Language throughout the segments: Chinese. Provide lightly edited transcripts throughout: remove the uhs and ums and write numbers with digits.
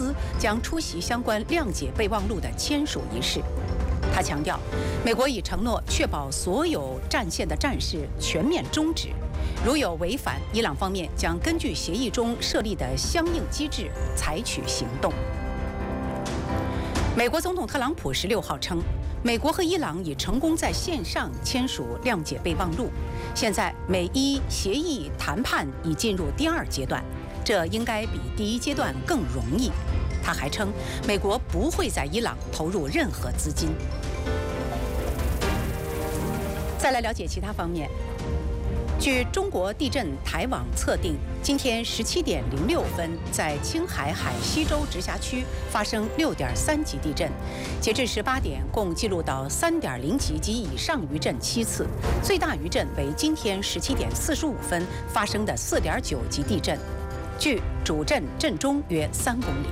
斯将出席相关谅解备忘录的签署仪式。他强调，美国已承诺确保所有战线的战事全面终止，如有违反，伊朗方面将根据协议中设立的相应机制采取行动。美国总统特朗普16号称，美国和伊朗已成功在线上签署谅解备忘录，现在美伊协议谈判已进入第2阶段，这应该比第1阶段更容易。他还称，美国不会在伊朗投入任何资金。再来了解其他方面。据中国地震台网测定，今天17点06分，在青海海西州直辖区发生6.3级地震。截至18点，共记录到3.0级及以上余震7次，最大余震为今天17点45分发生的4.9级地震，距主震震中约3公里。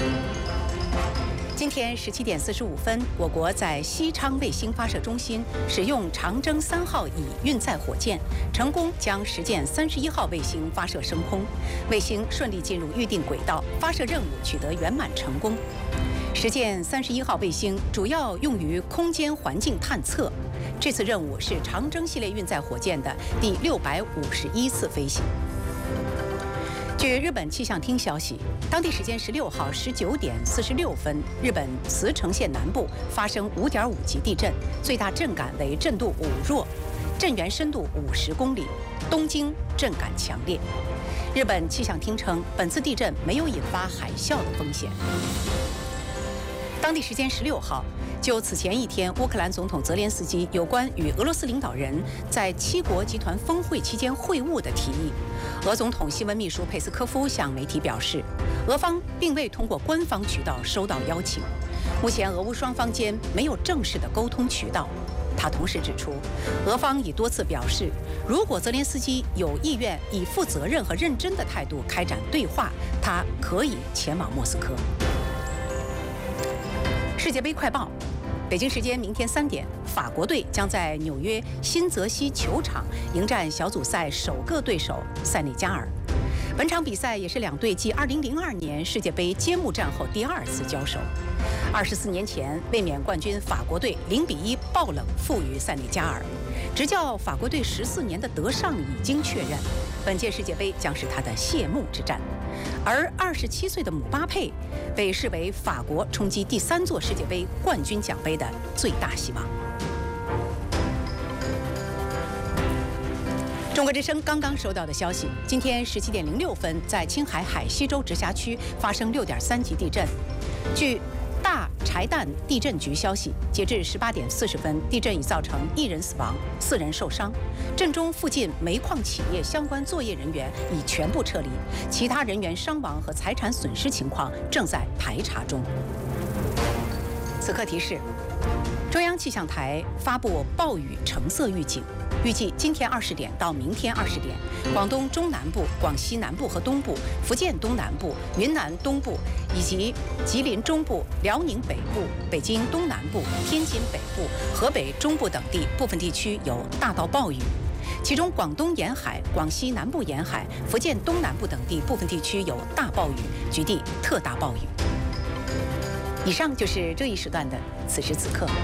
今天17点45分，我国在西昌卫星发射中心使用长征3号乙运载火箭，成功将实践31号卫星发射升空，卫星顺利进入预定轨道，发射任务取得圆满成功。实践31号卫星主要用于空间环境探测，这次任务是长征系列运载火箭的第651次飞行。据日本气象厅消息，当地时间16号19点46分，日本茨城县南部发生5.5级地震，最大震感为震度5弱，震源深度50公里，东京震感强烈。日本气象厅称，本次地震没有引发海啸的风险。当地时间16号，就此前一天乌克兰总统泽连斯基有关与俄罗斯领导人在7国集团峰会期间会晤的提议，俄总统新闻秘书佩斯科夫向媒体表示，俄方并未通过官方渠道收到邀请，目前俄乌双方间没有正式的沟通渠道。他同时指出，俄方已多次表示，如果泽连斯基有意愿以负责任和认真的态度开展对话，他可以前往莫斯科。世界杯快报：北京时间明天3点，法国队将在纽约新泽西球场迎战小组赛首个对手塞内加尔。本场比赛也是两队继2002年世界杯揭幕战后第2次交手。24年前，卫冕冠军法国队0比1爆冷负于塞内加尔。执教法国队14年的德尚已经确认，本届世界杯将是他的谢幕之战。而27岁的姆巴佩被视为法国冲击第3座世界杯冠军奖杯的最大希望。中国之声刚刚收到的消息，今天17点06分，在青海海西州直辖区发生6.3级地震。据大柴旦地震局消息，截至18点40分，地震已造成1人死亡，4人受伤。震中附近煤矿企业相关作业人员已全部撤离，其他人员伤亡和财产损失情况正在排查中。此刻提示：中央气象台发布暴雨橙色预警，预计今天20点到明天20点，广东中南部、广西南部和东部、福建东南部、云南东部以及吉林中部、辽宁北部、北京东南部、天津北部、河北中部等地部分地区有大到暴雨，其中广东沿海、广西南部沿海、福建东南部等地部分地区有大暴雨，局地特大暴雨。以上就是这一时段的此时此刻。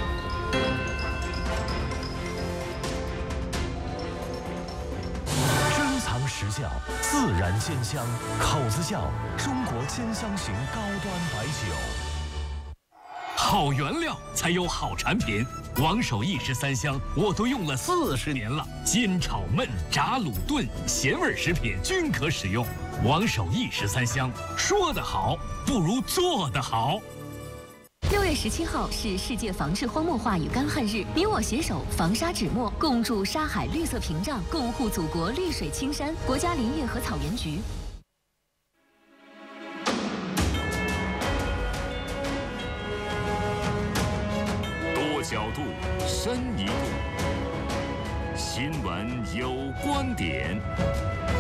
珍藏时效，自然鲜香，口子窖中国鲜香型高端白酒。 好原料才有好产品，王守义13香我都用了40年了，煎炒焖炸卤炖咸味食品均可使用。王守义13香，说得好不如做得好。 6月17号是世界防治荒漠化与干旱日，你我携手防沙止没，共筑沙海绿色屏障，共护祖国绿水青山。国家林业和草原局。 多角度，深一步，新闻有观点。